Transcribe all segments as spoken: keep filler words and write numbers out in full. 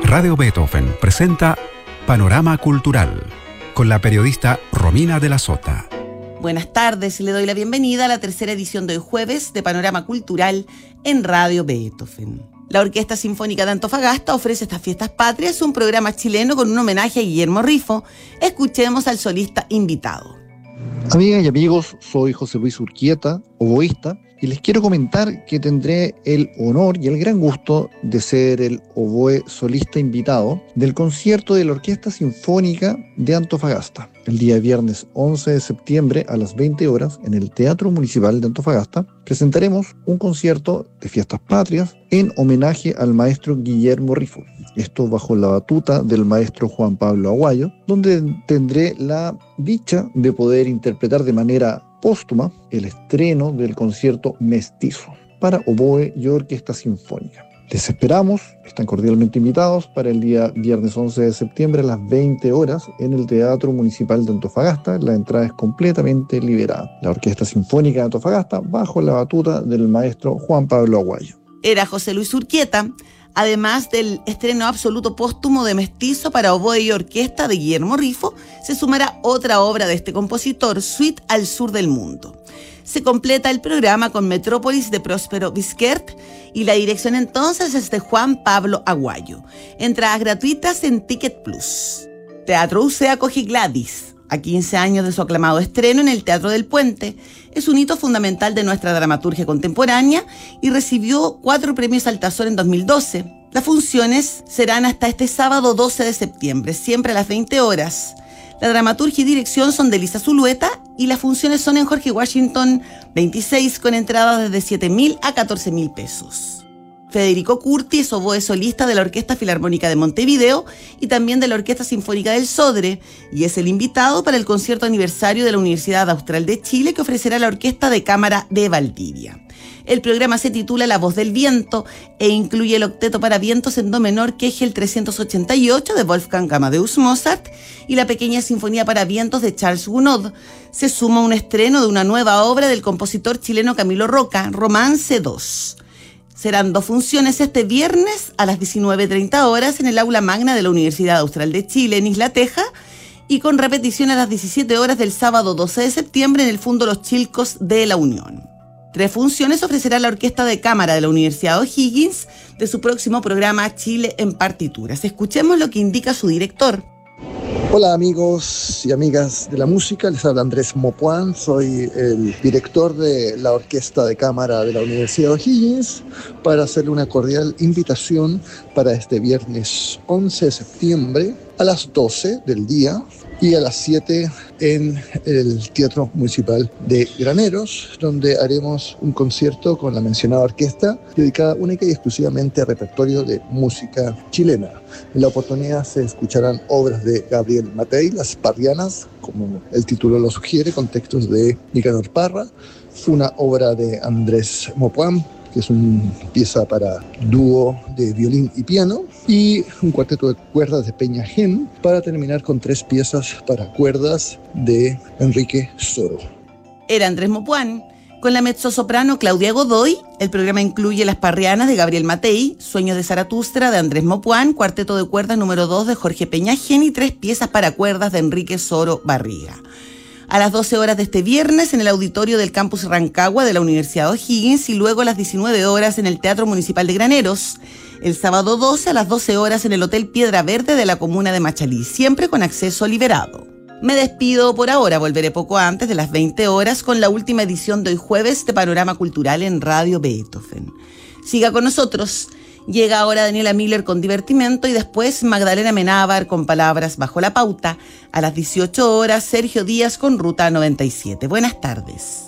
Radio Beethoven presenta Panorama Cultural con la periodista Romina de la Sota. Buenas tardes, le doy la bienvenida a la tercera edición de hoy jueves de Panorama Cultural en Radio Beethoven. La Orquesta Sinfónica de Antofagasta ofrece estas fiestas patrias un programa chileno con un homenaje a Guillermo Rifo. Escuchemos al solista invitado. Amigas y amigos, soy José Luis Urquieta, oboísta, y les quiero comentar que tendré el honor y el gran gusto de ser el oboe solista invitado del concierto de la Orquesta Sinfónica de Antofagasta. El día viernes once de septiembre a las veinte horas en el Teatro Municipal de Antofagasta presentaremos un concierto de fiestas patrias en homenaje al maestro Guillermo Rifo. Esto bajo la batuta del maestro Juan Pablo Aguayo, donde tendré la dicha de poder interpretar de manera póstuma el estreno del concierto Mestizo para oboe y orquesta sinfónica. Les esperamos, están cordialmente invitados para el día viernes once de septiembre a las veinte horas en el Teatro Municipal de Antofagasta. La entrada es completamente liberada. La Orquesta Sinfónica de Antofagasta bajo la batuta del maestro Juan Pablo Aguayo. Era José Luis Urquieta, además del estreno absoluto póstumo de Mestizo para oboe y orquesta de Guillermo Rifo, se sumará otra obra de este compositor, Suite al Sur del Mundo. Se completa el programa con Metrópolis de Próspero Vizquert y la dirección entonces es de Juan Pablo Aguayo. Entradas gratuitas en Ticket Plus. Teatro U C E acoge Gladys, a quince años de su aclamado estreno en el Teatro del Puente. Es un hito fundamental de nuestra dramaturgia contemporánea y recibió cuatro premios Altazor en dos mil doce. Las funciones serán hasta este sábado doce de septiembre, siempre a las veinte horas. La dramaturgia y dirección son de Elisa Zulueta y las funciones son en Jorge Washington veintiséis con entradas desde siete mil a catorce mil pesos. Federico Curti es oboe solista de la Orquesta Filarmónica de Montevideo y también de la Orquesta Sinfónica del Sodre y es el invitado para el concierto aniversario de la Universidad Austral de Chile que ofrecerá la Orquesta de Cámara de Valdivia. El programa se titula La Voz del Viento e incluye el octeto para vientos en do menor Kegel trescientos ochenta y ocho de Wolfgang Amadeus Mozart y la pequeña sinfonía para vientos de Charles Gounod. Se suma un estreno de una nueva obra del compositor chileno Camilo Roca, Romance dos. Serán dos funciones este viernes a las diecinueve treinta horas en el aula magna de la Universidad Austral de Chile en Isla Teja y con repetición a las diecisiete horas del sábado doce de septiembre en el Fundo Los Chilcos de La Unión. Tres funciones ofrecerá la Orquesta de Cámara de la Universidad O'Higgins de su próximo programa Chile en Partituras. Escuchemos lo que indica su director. Hola amigos y amigas de la música, les habla Andrés Mopuán, soy el director de la Orquesta de Cámara de la Universidad O'Higgins para hacerle una cordial invitación para este viernes once de septiembre a las doce del día y a las siete en el Teatro Municipal de Graneros, donde haremos un concierto con la mencionada orquesta dedicada única y exclusivamente a repertorio de música chilena. En la oportunidad se escucharán obras de Gabriel Matei, Las Parrianas, como el título lo sugiere, con textos de Nicanor Parra, una obra de Andrés Mopuán, que es una pieza para dúo de violín y piano, y un cuarteto de cuerdas de Peña Gen, para terminar con tres piezas para cuerdas de Enrique Soro. Era Andrés Mopuán. Con la mezzosoprano Claudia Godoy, el programa incluye Las Parrianas de Gabriel Matei, Sueños de Zaratustra de Andrés Mopuán, cuarteto de cuerdas número dos de Jorge Peña Gen y tres piezas para cuerdas de Enrique Soro Barriga. A las doce horas de este viernes en el auditorio del Campus Rancagua de la Universidad O'Higgins y luego a las diecinueve horas en el Teatro Municipal de Graneros. El sábado doce a las doce horas en el Hotel Piedra Verde de la comuna de Machalí, siempre con acceso liberado. Me despido por ahora, volveré poco antes de las veinte horas con la última edición de hoy jueves de Panorama Cultural en Radio Beethoven. Siga con nosotros. Llega ahora Daniela Miller con Divertimento y después Magdalena Menábar con Palabras bajo la pauta. A las dieciocho horas, Sergio Díaz con Ruta noventa y siete. Buenas tardes.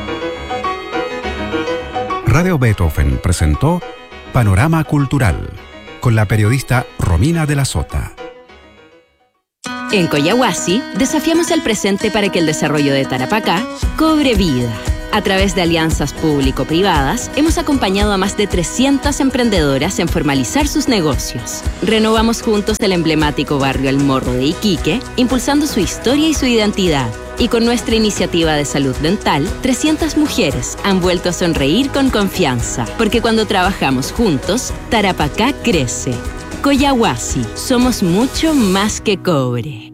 Radio Beethoven presentó Panorama Cultural con la periodista Romina de la Sota. En Coyahuasi desafiamos el presente para que el desarrollo de Tarapacá cobre vida. A través de alianzas público-privadas, hemos acompañado a más de trescientas emprendedoras en formalizar sus negocios. Renovamos juntos el emblemático barrio El Morro de Iquique, impulsando su historia y su identidad. Y con nuestra iniciativa de salud dental, trescientas mujeres han vuelto a sonreír con confianza. Porque cuando trabajamos juntos, Tarapacá crece. Collahuasi, somos mucho más que cobre.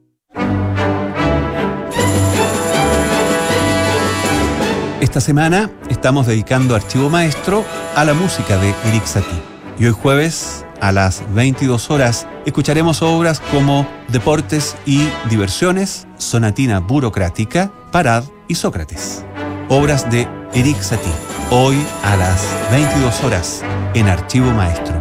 Esta semana estamos dedicando Archivo Maestro a la música de Erik Satie. Y hoy jueves, a las veintidós horas, escucharemos obras como Deportes y Diversiones, Sonatina Burocrática, Parad y Sócrates. Obras de Erik Satie. Hoy a las veintidós horas en Archivo Maestro.